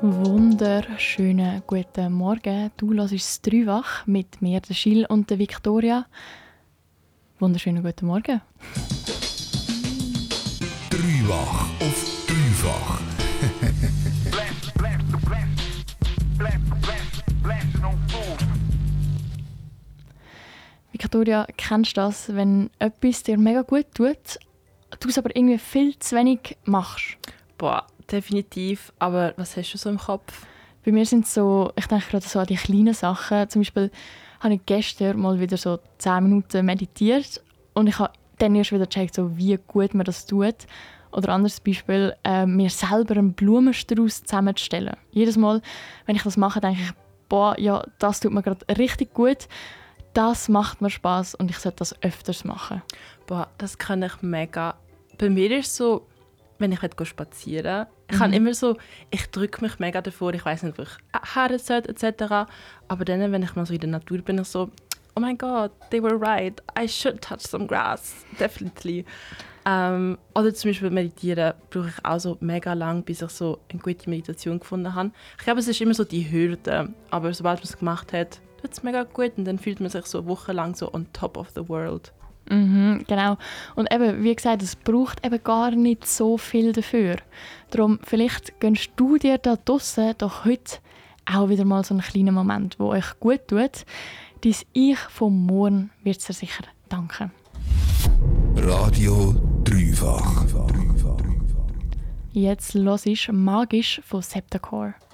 Wunderschönen guten Morgen. Du hörst das «Dreifach» mit mir, der Gilles und der Victoria. Wunderschönen guten Morgen. Dreifach auf dreifach. Victoria, kennst du das, wenn etwas dir mega gut tut, du es aber irgendwie viel zu wenig machst? Boah, definitiv. Aber was hast du so im Kopf? Bei mir sind so, ich denke gerade so an die kleinen Sachen. Zum Beispiel habe ich gestern mal wieder so 10 Minuten meditiert und ich habe dann erst wieder gecheckt, so, wie gut mir das tut. Oder ein anderes Beispiel, mir selber einen Blumenstrauß zusammenzustellen. Jedes Mal, wenn ich das mache, denke ich, boah, ja, das tut mir gerade richtig gut. Das macht mir Spass und ich sollte das öfters machen. Boah, das kann ich mega. Bei mir ist es so, wenn ich spazieren will, ich habe immer so, ich drücke mich mega davor, ich weiss nicht, wo ich her sollte, etc. Aber dann, wenn ich mal so in der Natur bin, ich so, oh mein Gott, they were right, I should touch some grass, definitely. Oder zum Beispiel meditieren brauche ich auch so mega lang, bis ich so eine gute Meditation gefunden habe. Ich glaube, es ist immer so die Hürde, aber sobald man es gemacht hat, tut es mega gut und dann fühlt man sich so wochenlang so on top of the world. Genau. Und eben, wie gesagt, es braucht eben gar nicht so viel dafür. Darum, vielleicht gönnst du dir da draussen doch heute auch wieder mal so einen kleinen Moment, der euch gut tut. Dein Ich vom Morgen wird es dir sicher danken. Radio Dreifach. Jetzt hörst du «Magisch» von Septacore.